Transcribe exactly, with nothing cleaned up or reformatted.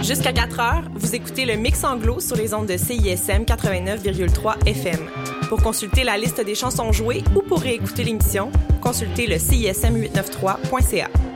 Jusqu'à quatre heures, vous écoutez le Mix Anglo sur les ondes de C I S M quatre-vingt-neuf virgule trois F M. Pour consulter la liste des chansons jouées ou pour réécouter l'émission, consultez le C I S M huit cent quatre-vingt-treize point C A.